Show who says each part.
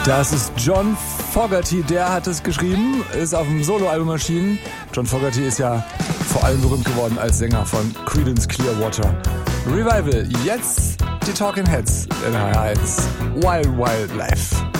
Speaker 1: Das ist John Fogerty, der hat es geschrieben, ist auf dem Soloalbum erschienen. John Fogerty ist ja vor allem berühmt geworden als Sänger von Creedence Clearwater Revival. Jetzt die Talking Heads in HR1 Wild Wild Life.